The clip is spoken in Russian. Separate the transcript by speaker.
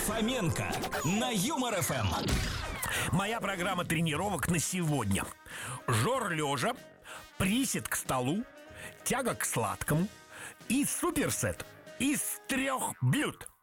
Speaker 1: Фоменко на Юмор ФМ.
Speaker 2: Моя программа тренировок на сегодня: жор лежа, присед к столу, тяга к сладкому и суперсет из 3 блюд.